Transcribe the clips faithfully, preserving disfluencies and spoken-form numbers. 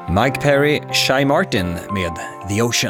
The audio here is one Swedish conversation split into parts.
Mike Perry, Shy Martin med The Ocean.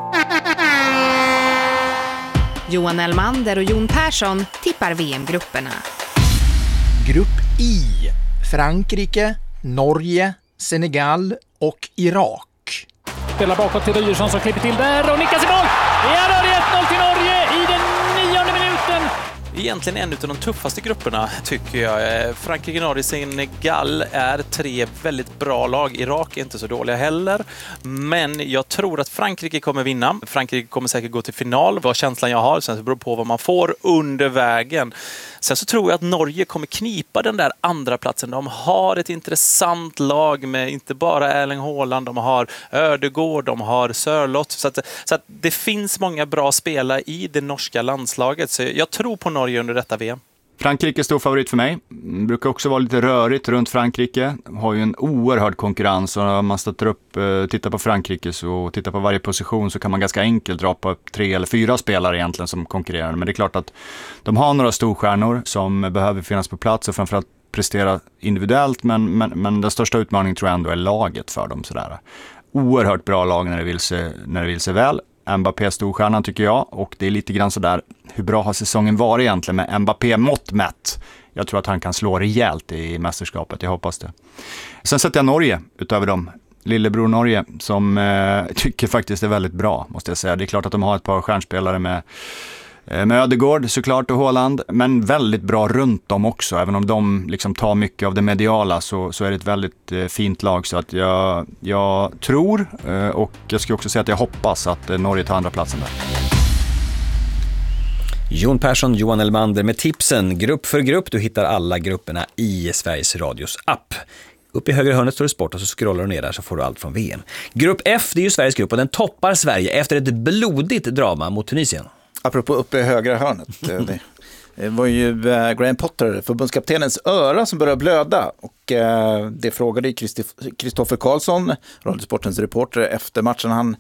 Johan Elmander och Jon Persson tippar V M-grupperna. Grupp I. Frankrike, Norge, Senegal och Irak. Spelar bakåt till Ryerson som klipper till där och nickas i mål. Ja, då är det ett noll till Norge i den nionde minuten. Egentligen en av de tuffaste grupperna tycker jag. Frankrike, Norge, Senegal är tre väldigt bra lag. Irak är inte så dåliga heller. Men jag tror att Frankrike kommer vinna. Frankrike kommer säkert gå till final. Vad känslan jag har. Sen så beror det på vad man får under vägen. Sen så tror jag att Norge kommer knipa den där andra platsen. De har ett intressant lag med inte bara Erling Haaland. De har Ödegård, de har Sörloth. Så att, så att det finns många bra spelare i det norska landslaget. Så jag tror på Norge under detta V M. Frankrike är stor favorit för mig. Det brukar också vara lite rörigt runt Frankrike. Har ju en oerhörd konkurrens och när man stöter upp, tittar på Frankrike så tittar på varje position så kan man ganska enkelt dra på tre eller fyra spelare egentligen som konkurrerar. Men det är klart att de har några storstjärnor som behöver finnas på plats och framförallt prestera individuellt. Men, men, men den största utmaningen tror jag ändå är laget för dem. Sådär. Oerhört bra lag när det vill sig, när det vill sig väl. Mbappé storstjärnan tycker jag och det är lite grann sådär hur bra har säsongen varit egentligen med Mbappé mått mätt. Jag tror att han kan slå rejält i mästerskapet, jag hoppas det. Sen sätter jag Norge utöver dem. Lillebror Norge som eh, tycker faktiskt är väldigt bra måste jag säga. Det är klart att de har ett par stjärnspelare med Med Ödegård såklart och Haaland, men väldigt bra runt dem också. Även om de liksom tar mycket av det mediala så, så är det ett väldigt eh, fint lag. Så att jag, jag tror eh, och jag ska också säga att jag hoppas att eh, Norge tar andra platsen där. Jon Persson, Johan Elmander med tipsen. Grupp för grupp, du hittar alla grupperna i Sveriges Radios app. Upp i högra hörnet står det sport och så scrollar du ner där så får du allt från V M. Grupp F, det är ju Sveriges grupp och den toppar Sverige efter ett blodigt drama mot Tunisien. Apropå uppe i högra hörnet. Det, det var ju Graham Potter, förbundskaptenens öra som började blöda. Och det frågade Kristoffer Karlsson, Radiosportens reporter, efter matchen. Han,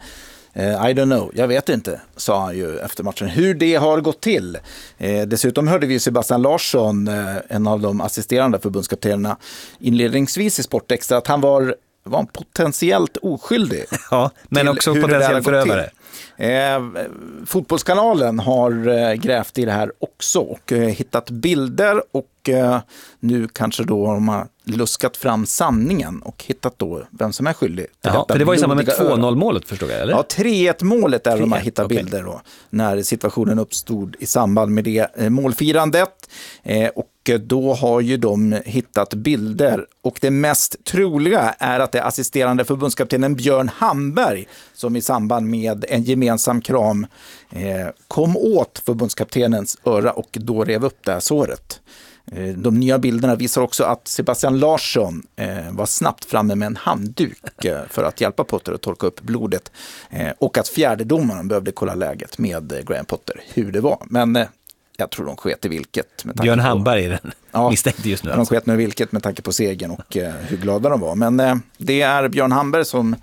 I don't know, jag vet inte, sa han ju efter matchen, hur det har gått till. Dessutom hörde vi Sebastian Larsson, en av de assisterande förbundskaptenerna, inledningsvis i Sportextra att han var, var potentiellt oskyldig. Ja, men också potentiellt förövare. Eh, fotbollskanalen har eh, grävt i det här också och eh, hittat bilder och eh, nu kanske då de har luskat fram sanningen och hittat då vem som är skyldig till Jaha, detta. För det var ju samma med två noll öra. målet förstod jag, eller? Ja, tre ett målet där de har tre ett, hittat okay. bilder då, när situationen uppstod i samband med det eh, målfirandet eh, och då har ju de hittat bilder och det mest troliga är att det är assisterande förbundskaptenen Björn Hamberg som i samband med en gemensam kram eh, kom åt förbundskaptenens öra och då rev upp det här såret. Eh, de nya bilderna visar också att Sebastian Larsson eh, var snabbt framme med en handduk eh, för att hjälpa Potter att torka upp blodet eh, och att fjärdedomaren behövde kolla läget med eh, Graham Potter hur det var. Men eh, jag tror de sket i vilket. Med Björn Hamberg är den ja, misstänkte just nu. De sket med vilket med tanke på segern och eh, hur glada de var. Men eh, det är Björn Hamberg som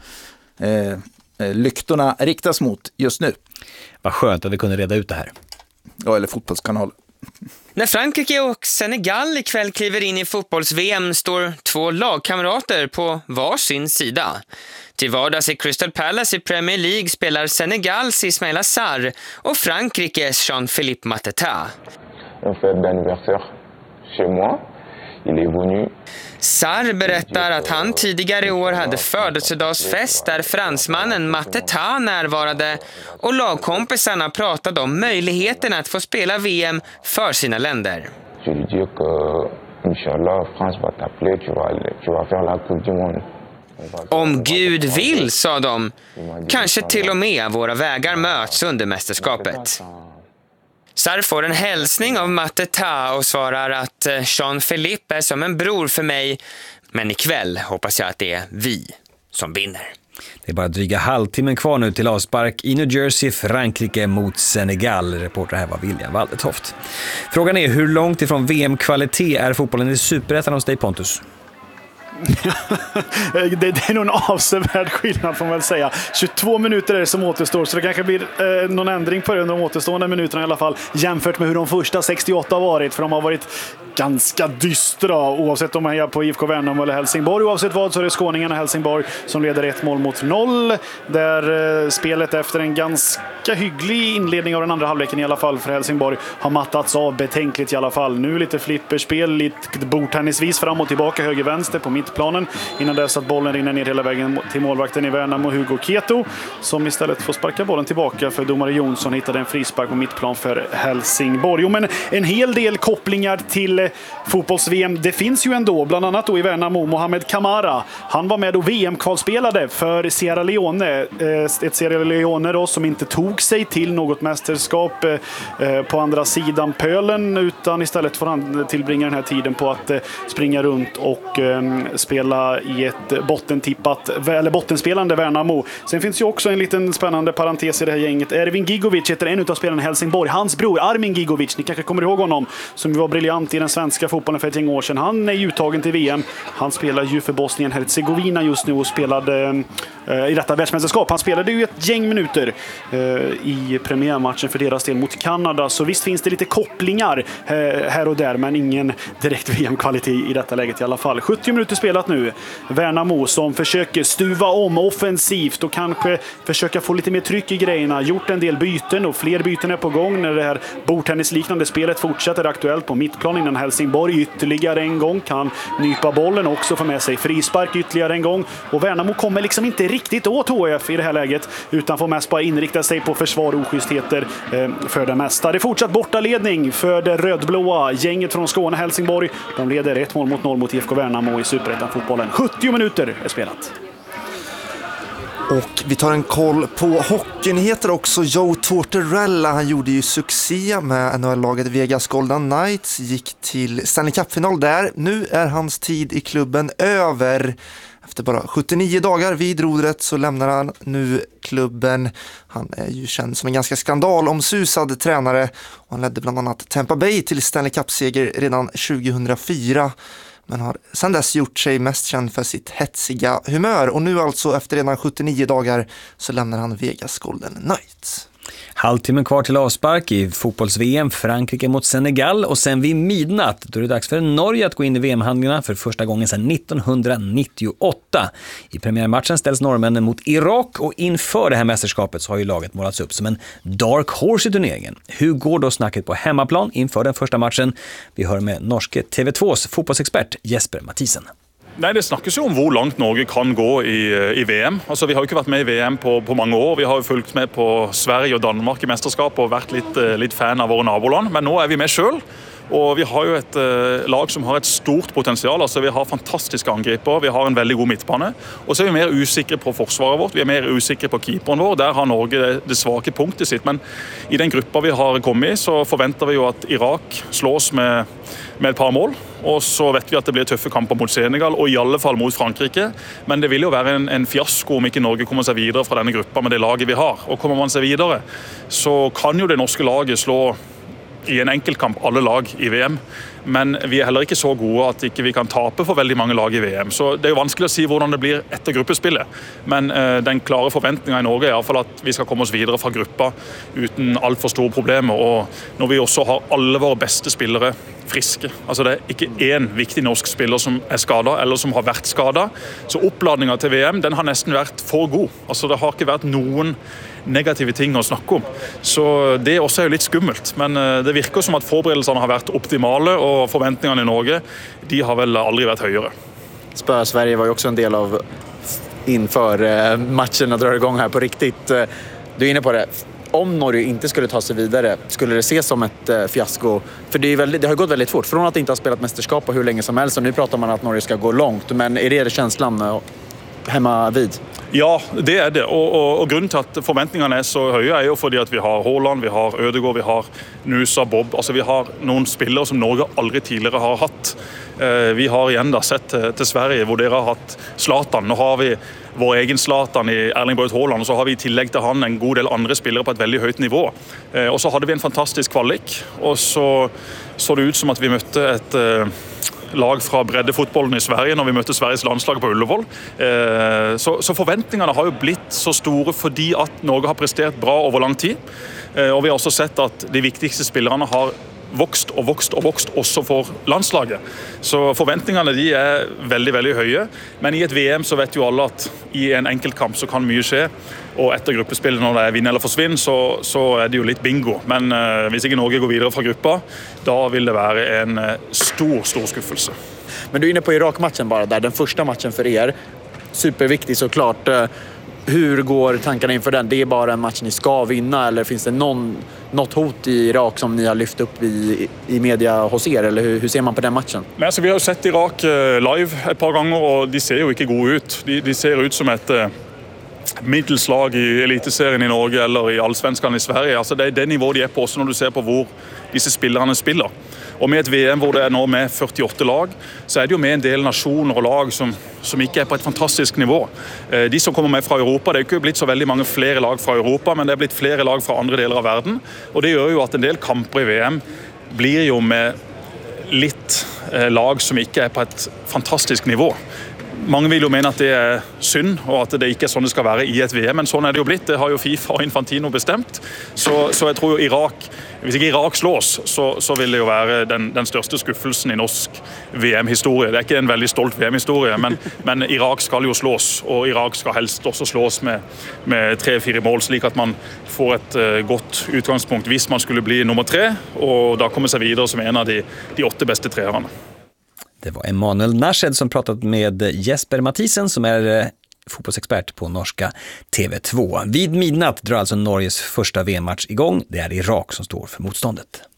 eh, lyktorna riktas mot just nu. Vad skönt att vi kunde reda ut det här. Ja, eller fotbollskanal. När Frankrike och Senegal ikväll kliver in i fotbolls-V M står två lagkamrater på varsin sida. Till vardags i Crystal Palace i Premier League spelar Senegals Ismaïla Sarr och Frankrikes Jean-Philippe Mateta. On fête d'anniversaire chez moi. Il est venu. Sarr berättar att han tidigare i år hade födelsedagsfest där fransmannen Mateta närvarade och lagkompisarna pratade om möjligheten att få spela V M för sina länder. Je lui dis que Inch'Allah, France va t'appeler, tu vas, tu vas faire la Coupe du Monde. Om Gud vill, sa de, kanske till och med våra vägar möts under mästerskapet. Sarr får en hälsning av Mateta och svarar att Jean-Philippe är som en bror för mig, men ikväll hoppas jag att det är vi som vinner. Det är bara dryga halvtimmen kvar nu till avspark i New Jersey, Frankrike mot Senegal. Reporter här var William Waldetoft. Frågan är hur långt ifrån V M-kvalitet är fotbollen i Superettan hos dig, Pontus? det, det är nog en avsevärd skillnad får man väl säga. tjugotvå minuter är det som återstår, så det kanske blir eh, någon ändring på det under de återstående minuterna i alla fall, jämfört med hur de första sextioåtta har varit, för de har varit ganska dystra oavsett om man hejar på I F K Värnamo eller Helsingborg. Oavsett vad så är det skåningarna Helsingborg som leder ett mål mot noll, där eh, spelet efter en ganska hygglig inledning av den andra halvleken i alla fall för Helsingborg har mattats av betänkligt i alla fall. Nu lite flipperspel, lite bordtennisvis fram och tillbaka, höger-vänster på mittplanen, innan dess att bollen rinner ner hela vägen till målvakten i Värnamo, Hugo Keto, som istället får sparka bollen tillbaka för domare Jonsson hittade en frispark på mittplan för Helsingborg. Jo, men en hel del kopplingar till fotbolls-V M. Det finns ju ändå, bland annat då i Värnamo, Mohamed Kamara. Han var med och V M-kvalspelade för Sierra Leone. Ett Sierra Leone då som inte tog sig till något mästerskap på andra sidan pölen, utan istället får han tillbringa den här tiden på att springa runt och spela i ett bottentippat, eller bottenspelande Värnamo. Sen finns ju också en liten spännande parentes i det här gänget. Ervin Gigovic heter en av spelarna i Helsingborg. Hans bror Armin Gigovic, ni kanske kommer ihåg honom, som var briljant i den svenska fotbollen för ett gäng år sedan. Han är ju uttagen till V M. Han spelar ju för Bosnien-Hercegovina just nu och spelade eh, i detta världsmästerskap. Han spelade ju ett gäng minuter eh, i premiärmatchen för deras del mot Kanada. Så visst finns det lite kopplingar eh, här och där, men ingen direkt V M-kvalitet i detta läget i alla fall. sjuttio minuter spelat nu. Värnamo som försöker stuva om offensivt och kanske försöka få lite mer tryck i grejerna. Gjort en del byten och fler byten är på gång när det här bordtennisliknande spelet fortsätter aktuellt på mittplan, innan Helsingborg ytterligare en gång kan nypa bollen och också få med sig frispark ytterligare en gång. Och Värnamo kommer liksom inte riktigt åt H F i det här läget, utan får mest bara inrikta sig på försvar och oschystheter eh, för det mesta. Det är fortsatt bortaledning för det rödblåa gänget från Skåne, Helsingborg. De leder ett mål mot noll mot I F K Värnamo i Superettan-fotbollen. sjuttio minuter är spelat. Och vi tar en koll på hockeynyheter också. Joe Tortorella, han gjorde ju succé med N H L-laget Vegas Golden Knights, gick till Stanley Cup-final där. Nu är hans tid i klubben över. Efter bara sjuttionio dagar vid rodret så lämnar han nu klubben. Han är ju känd som en ganska skandalomsusad tränare och han ledde bland annat Tampa Bay till Stanley Cup-seger redan tjugohundrafyra. Men har sedan dess gjort sig mest känd för sitt hetsiga humör. Och nu alltså efter redan sjuttionio dagar så lämnar han Vegas Golden Knights. Halvtimmen kvar till avspark i fotbolls-V M, Frankrike mot Senegal, och sen vid midnatt då är det dags för Norge att gå in i V M-handlingarna för första gången sedan nittonhundranittioåtta. I premiärmatchen ställs norrmännen mot Irak och inför det här mästerskapet så har ju laget målats upp som en dark horse i turneringen. Hur går då snacket på hemmaplan inför den första matchen? Vi hör med norske T V tvås fotbollsexpert Jesper Mathisen. Nej, det snakkes jo om hvor langt Norge kan gå i, i V M. Altså, vi har jo ikke vært med i V M på, på mange år. Vi har jo fulgt med på Sverige og Danmark i mesterskap og vært litt, litt fan av våre naboland. Men nå er vi med selv. Og vi har jo et uh, lag som har et stort potensial. Altså, vi har fantastiske angriper, vi har en veldig god midtbane. Og så er vi mer usikre på forsvaret vårt, vi er mer usikre på keeperen vår. Der har Norge det, det svake punktet sitt. Men i den gruppa vi har kommet i, så forventer vi jo at Irak slås med, med et par mål. Og så vet vi at det blir tøffe kamper mot Senegal, og i alle fall mot Frankrike. Men det vil jo være en, en fiasko om ikke Norge kommer seg videre fra denne gruppa med det laget vi har. Og kommer man seg videre, så kan jo det norske laget slå i en enkeltkamp alle lag i V M. Men vi er heller ikke så gode at ikke vi kan tape for veldig mange lag i V M. Så det er jo vanskelig å si hvordan det blir etter gruppespillet. Men uh, den klare forventningen i Norge er i hvert fall at vi skal komme oss videre fra gruppa uten alt for store problemer. Og når vi også har alle våre beste spillere friske. Altså det er ikke én viktig norsk spiller som er skadet eller som har vært skadet. Så oppladningen til V M den har nesten vært for god. Altså det har ikke vært noen negative ting å snakke om. Så det også er jo litt skummelt. Men uh, det virker som at forberedelsene har vært optimale, og forventningene i Norge, de har väl aldrig varit högre. Spö Sverige var ju också en del av inför matchen att dra igång här på riktigt. Du är inne på det. Om Norge inte skulle ta sig vidare, skulle det ses som ett fiasko? För det, är väldigt, det har gått väldigt fort. Från att inte ha spelat mästerskap på hur länge som helst, och nu pratar man att Norge ska gå långt. Men är det känslan hemma vid? Ja, det är det. Och, och, och grunden till att förväntningarna är så höga är ju för att vi har Haaland, vi har Ødegaard, vi har Nusa, Bob. Alltså vi har någon spelare som Norge aldrig tidigare har haft. Eh, vi har igen då sett till, till Sverige, hvor dere har haft Zlatan. Nu har vi vår egen Zlatan i Erling Braut Haaland, och så har vi i tillägg till han en god del andra spelare på ett väldigt högt nivå. Eh, och så hade vi en fantastisk kvalik, och så såg det ut som att vi mötte ett... Eh, lag fra breddefotbollen i Sverige når vi møtte Sveriges landslag på Ullevål. Så, så forventningene har jo blitt så store fordi at Norge har prestert bra over lang tid. Og vi har også sett at de viktigste spillerne har vokst og vokst og vokst også for landslaget. Så forventningene de er veldig, veldig høye. Men i et V M så vet jo alle at i en enkeltkamp så kan mye skje. Og etter gruppespillet når det er vinn eller forsvinn, så, så er det jo litt bingo. Men uh, hvis ikke Norge går videre fra gruppa, da vil det være en uh, stor, stor skuffelse. Men du är inne på Irak-matchen bara där, den första matchen för er. Superviktig såklart. Hur går tankarna inför den? Det är bara en match ni ska vinna eller finns det någon, något hot i Irak som ni har lyft upp i, i media hos er? Eller hur, hur ser man på den matchen? Men alltså, vi har jo sett Irak live et par ganger og de ser jo ikke gode ut. De, de ser ut som et middelslag i eliteserien i Norge eller i allsvenskan i Sverige. Altså, det er det nivået de er på også når du ser på hvor disse spillerne spiller. Og med et V M hvor det er nå med førtiåtte lag, så er det jo med en del nasjoner og lag som, som ikke er på et fantastisk nivå. De som kommer med fra Europa, det er ikke blitt så veldig mange flere lag fra Europa, men det er blitt flere lag fra andre deler av verden. Og det gjør jo at en del kamper i V M blir jo med litt lag som ikke er på et fantastisk nivå. Mange vil jo mene at det er synd, og at det ikke er sånn det skal være i et V M, men sånn er det jo blitt. Det har jo FIFA og Infantino bestemt. Så, så jeg tror jo Irak, hvis ikke Irak slås, så, så vil det jo være den, den største skuffelsen i norsk V M-historie. Det er ikke en veldig stolt V M-historie, men, men Irak skal jo slås, og Irak skal helst også slås med, med tre-fire mål, slik at man får et uh, godt utgangspunkt hvis man skulle bli nummer tre, og da komme seg videre som en av de, de åtte beste treerne. Det var Emanuel Narshed som pratat med Jesper Mathisen som är fotbollsexpert på norska T V två. Vid midnatt drar alltså Norges första V M-match igång. Det är Irak som står för motståndet.